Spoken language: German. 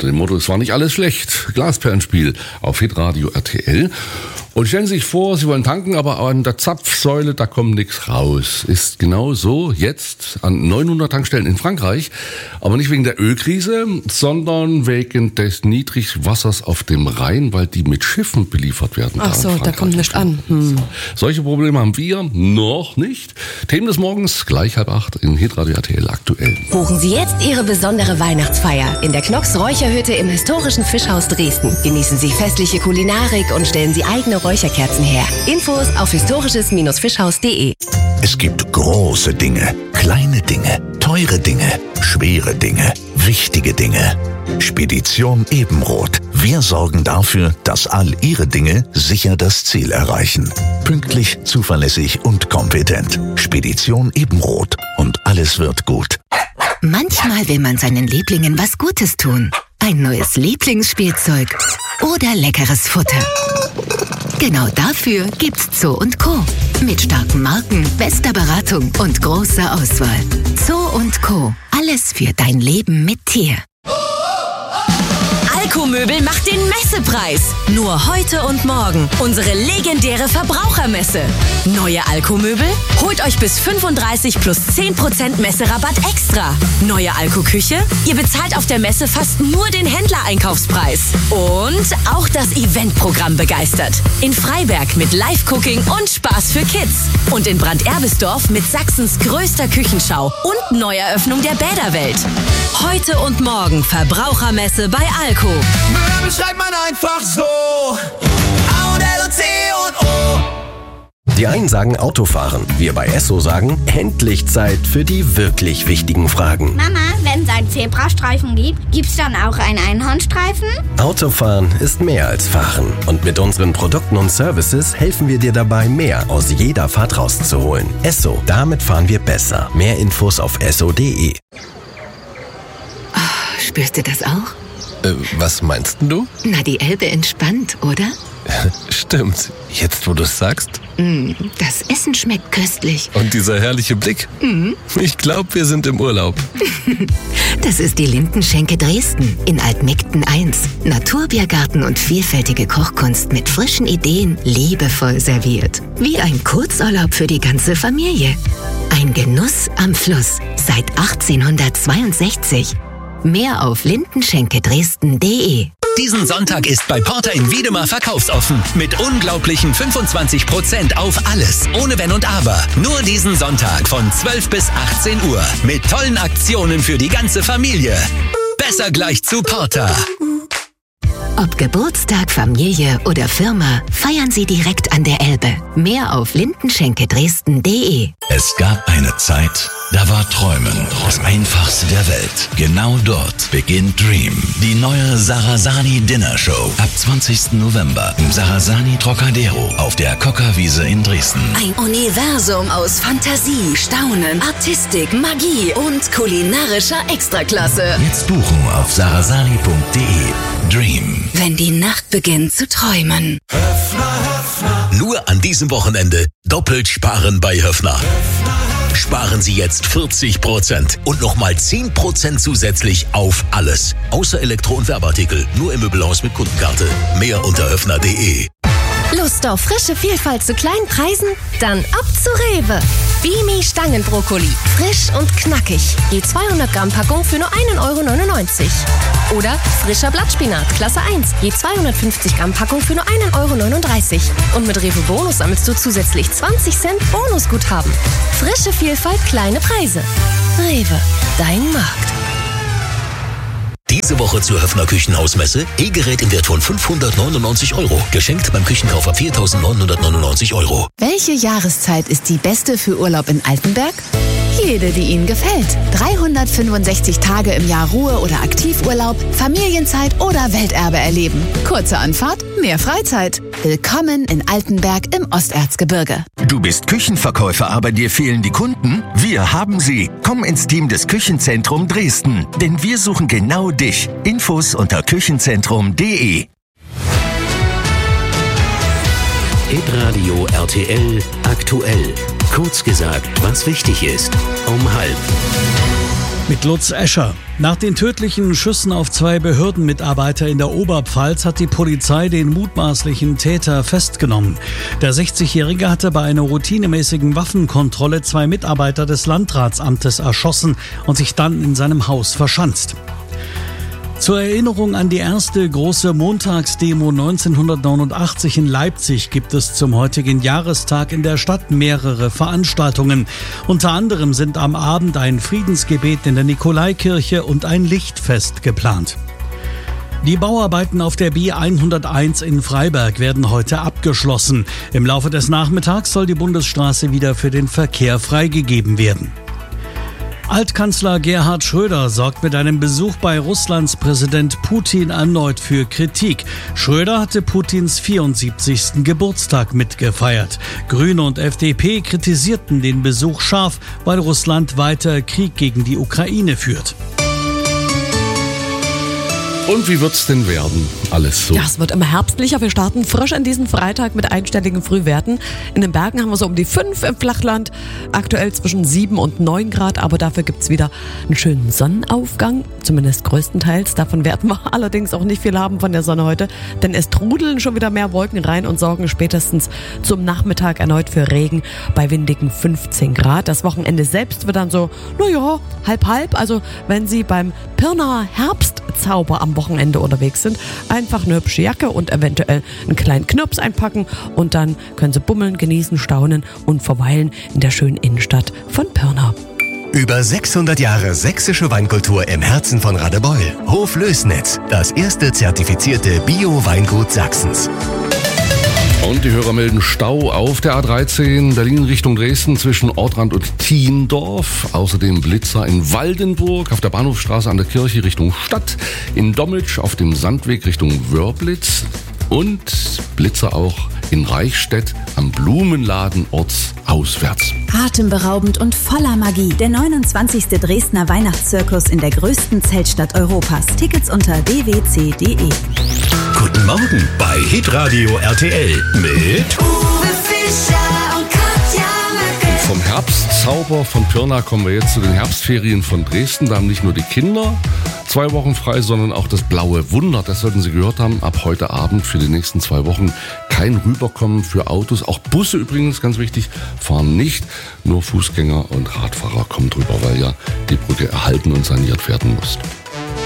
unter dem Motto, es war nicht alles schlecht. Glasperlenspiel auf Hitradio RTL. Und stellen Sie sich vor, Sie wollen tanken, aber an der Zapfsäule, da kommt nichts raus. Ist genau so jetzt an 900 Tankstellen in Frankreich. Aber nicht wegen der Ölkrise, sondern wegen des Niedrigwassers auf dem Rhein, weil die mit Schiffen beliefert werden. Ach so, da kommt nichts an. Solche Probleme haben wir noch nicht. Themen des Morgens, gleich 7:30 in Hitradio RTL aktuell. Buchen Sie jetzt Ihre besondere Weihnachtsfeier in der Knox Räucherhütte im historischen Fischhaus Dresden. Genießen Sie festliche Kulinarik und stellen Sie eigene Räucherkerzen her. Infos auf historisches-fischhaus.de. Es gibt große Dinge, kleine Dinge, teure Dinge, schwere Dinge, wichtige Dinge. Spedition Ebenroth. Wir sorgen dafür, dass all Ihre Dinge sicher das Ziel erreichen. Pünktlich, zuverlässig und kompetent. Spedition Ebenroth. Und alles wird gut. Manchmal will man seinen Lieblingen was Gutes tun. Ein neues Lieblingsspielzeug oder leckeres Futter. Genau dafür gibt's Zoo & Co. Mit starken Marken, bester Beratung und großer Auswahl. Zoo & Co. Alles für dein Leben mit Tier. Alko-Möbel macht den Messepreis. Nur heute und morgen. Unsere legendäre Verbrauchermesse. Neue Alko-Möbel? Holt euch bis 35 plus 10% Messerabatt extra. Neue Alko-Küche? Ihr bezahlt auf der Messe fast nur den Händlereinkaufspreis. Und auch das Eventprogramm begeistert. In Freiberg mit Live-Cooking und Spaß für Kids. Und in Brand-Erbisdorf mit Sachsens größter Küchenschau und Neueröffnung der Bäderwelt. Heute und morgen Verbrauchermesse bei Alko. Möbel schreibt man einfach so. A und L und C und O. Die einen sagen Autofahren, wir bei Esso sagen, endlich Zeit für die wirklich wichtigen Fragen. Mama, wenn es einen Zebrastreifen gibt, gibt's dann auch einen Einhornstreifen? Autofahren ist mehr als Fahren. Und mit unseren Produkten und Services helfen wir dir dabei, mehr aus jeder Fahrt rauszuholen. Esso, damit fahren wir besser. Mehr Infos auf esso.de. Spürst du das auch? Was meinst du? Na, die Elbe entspannt, oder? Stimmt. Jetzt, wo du es sagst. Das Essen schmeckt köstlich. Und dieser herrliche Blick. Ich glaube, wir sind im Urlaub. Das ist die Lindenschenke Dresden in Altmegden 1. Naturbiergarten und vielfältige Kochkunst mit frischen Ideen, liebevoll serviert. Wie ein Kurzurlaub für die ganze Familie. Ein Genuss am Fluss seit 1862. Mehr auf lindenschenkedresden.de. Diesen Sonntag ist bei Porter in Wiedemar verkaufsoffen. Mit unglaublichen 25% auf alles. Ohne Wenn und Aber. Nur diesen Sonntag von 12 bis 18 Uhr. Mit tollen Aktionen für die ganze Familie. Besser gleich zu Porter. Ob Geburtstag, Familie oder Firma, feiern Sie direkt an der Elbe. Mehr auf lindenschenkedresden.de. Es gab eine Zeit, da war Träumen das Einfachste der Welt. Genau dort beginnt Dream, die neue Sarasani Dinner Show. Ab 20. November im Sarasani Trocadero auf der Kockerwiese in Dresden. Ein Universum aus Fantasie, Staunen, Artistik, Magie und kulinarischer Extraklasse. Jetzt buchen auf sarasani.de. Dream. Wenn die Nacht beginnt zu träumen. Nur an diesem Wochenende doppelt sparen bei Höffner. Sparen Sie jetzt 40% und nochmal 10% zusätzlich auf alles. Außer Elektro- und Werbeartikel. Nur im Möbelhaus mit Kundenkarte. Mehr unter höffner.de. Lust auf frische Vielfalt zu kleinen Preisen? Dann ab zu Rewe. Bimi Stangenbrokkoli. Frisch und knackig. Je 200 Gramm Packung für nur 1,99 €. Oder frischer Blattspinat, Klasse 1. Je 250 Gramm Packung für nur 1,39 €. Und mit Rewe Bonus sammelst du zusätzlich 20 Cent Bonusguthaben. Frische Vielfalt, kleine Preise. Rewe, dein Markt. Diese Woche zur Höffner Küchenhausmesse. E-Gerät im Wert von 599 €. Geschenkt beim Küchenkauf ab 4.999 €. Welche Jahreszeit ist die beste für Urlaub in Altenberg? Jede, die Ihnen gefällt. 365 Tage im Jahr Ruhe- oder Aktivurlaub, Familienzeit oder Welterbe erleben. Kurze Anfahrt, mehr Freizeit. Willkommen in Altenberg im Osterzgebirge. Du bist Küchenverkäufer, aber dir fehlen die Kunden? Wir haben sie. Komm ins Team des Küchenzentrum Dresden, denn wir suchen genau dich. Infos unter küchenzentrum.de. Hitradio RTL aktuell. Kurz gesagt, was wichtig ist. Um 12:30. Mit Lutz Escher. Nach den tödlichen Schüssen auf 2 Behördenmitarbeiter in der Oberpfalz hat die Polizei den mutmaßlichen Täter festgenommen. Der 60-Jährige hatte bei einer routinemäßigen Waffenkontrolle 2 Mitarbeiter des Landratsamtes erschossen und sich dann in seinem Haus verschanzt. Zur Erinnerung an die erste große Montagsdemo 1989 in Leipzig gibt es zum heutigen Jahrestag in der Stadt mehrere Veranstaltungen. Unter anderem sind am Abend ein Friedensgebet in der Nikolaikirche und ein Lichtfest geplant. Die Bauarbeiten auf der B101 in Freiberg werden heute abgeschlossen. Im Laufe des Nachmittags soll die Bundesstraße wieder für den Verkehr freigegeben werden. Altkanzler Gerhard Schröder sorgt mit einem Besuch bei Russlands Präsident Putin erneut für Kritik. Schröder hatte Putins 74. Geburtstag mitgefeiert. Grüne und FDP kritisierten den Besuch scharf, weil Russland weiter Krieg gegen die Ukraine führt. Und wie wird's denn werden? Alles so. Ja, es wird immer herbstlicher. Wir starten frisch an diesem Freitag mit einstelligen Frühwerten. In den Bergen haben wir so um die 5, im Flachland aktuell zwischen 7 und 9 Grad. Aber dafür gibt's wieder einen schönen Sonnenaufgang, zumindest größtenteils. Davon werden wir allerdings auch nicht viel haben von der Sonne heute, denn es trudeln schon wieder mehr Wolken rein und sorgen spätestens zum Nachmittag erneut für Regen bei windigen 15 Grad. Das Wochenende selbst wird dann so, halb. Also wenn Sie beim Pirnaer Herbstzauber am Wochenende unterwegs sind, einfach eine hübsche Jacke und eventuell einen kleinen Knirps einpacken und dann können Sie bummeln, genießen, staunen und verweilen in der schönen Innenstadt von Pirna. Über 600 Jahre sächsische Weinkultur im Herzen von Radebeul. Hof Lößnitz, das erste zertifizierte Bio-Weingut Sachsens. Und die Hörer melden Stau auf der A13 Berlin Richtung Dresden zwischen Ortrand und Thiendorf. Außerdem Blitzer in Waldenburg auf der Bahnhofstraße an der Kirche Richtung Stadt. In Dommelsch auf dem Sandweg Richtung Wörblitz. Und Blitzer auch in Reichstätt am Blumenladen ortsauswärts. Atemberaubend und voller Magie. Der 29. Dresdner Weihnachtszirkus in der größten Zeltstadt Europas. Tickets unter dwc.de. Guten Morgen bei Hitradio RTL mit Uwe Fischer und Katja Möcke. Vom Herbstzauber von Pirna kommen wir jetzt zu den Herbstferien von Dresden. Da haben nicht nur die Kinder 2 Wochen frei, sondern auch das blaue Wunder. Das sollten Sie gehört haben. Ab heute Abend für die nächsten 2 Wochen kein Rüberkommen für Autos. Auch Busse übrigens, ganz wichtig, fahren nicht. Nur Fußgänger und Radfahrer kommen drüber, weil ja die Brücke erhalten und saniert werden muss.